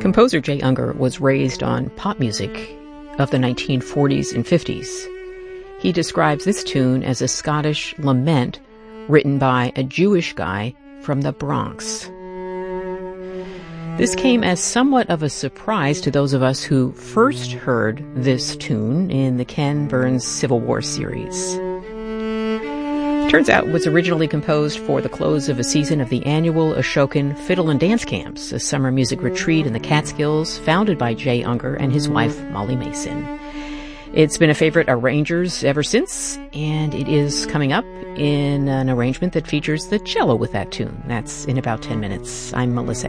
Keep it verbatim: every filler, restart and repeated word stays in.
Composer Jay Ungar was raised on pop music of the nineteen forties and fifties. He describes this tune as a Scottish lament written by a Jewish guy from the Bronx. This came as somewhat of a surprise to those of us who first heard this tune in the Ken Burns Civil War series. Turns out it was originally composed for the close of a season of the annual Ashokan Fiddle and Dance Camps, a summer music retreat in the Catskills founded by Jay Ungar and his wife Molly Mason. It's been a favorite of arrangers ever since, and it is coming up in an arrangement that features the cello with that tune. That's in about ten minutes. I'm Melissa